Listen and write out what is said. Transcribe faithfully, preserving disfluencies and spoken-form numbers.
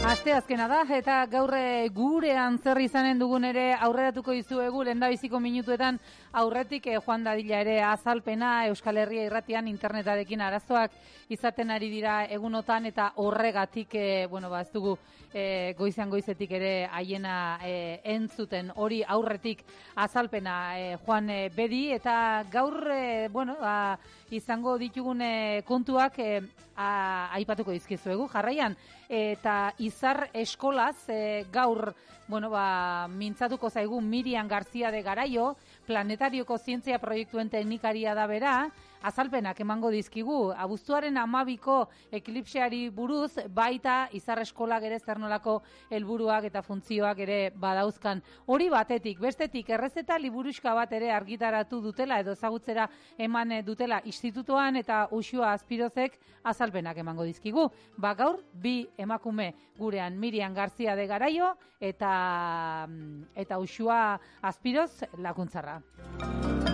Asteazkena da, eta gaur gurean zer izanen dugun ere aurreratuko dizuegu lehendabiziko minutuetan aurretik eh, Juan Dadila ere azalpena Euskal Herria irratian internetarekin arazoak izaten ari dira egunotan eta horregatik eh, bueno, ba, ez dugu eh, goizean goizetik ere haiena eh, entzuten hori aurretik azalpena eh, Juan eh, Bedi eta gaur eh, bueno, ba, izango ditugun eh, kontuak eh, a, aipatuko dizkizuegu jarraian eta Izar eskolaz e, gaur, bueno, ba, mintzatuko zaigu Miriam García de Garaio, planetarioko zientzia proiektuen teknikaria da bera, azalpenak emango dizkigu, abuztuaren amabiko eklipseari buruz, baita Izar eskolak ere zernolako helburuak eta funtzioak ere badauzkan. Hori batetik, bestetik errezeta liburuxka bat ere argitaratu dutela edo ezagutzera eman dutela institutoan eta Uxua Azpirozek azalpenak emango dizkigu. Ba gaur, bi emakume gurean Miriam García de Garaio eta, eta Uxua Azpiroz lakuntzarra.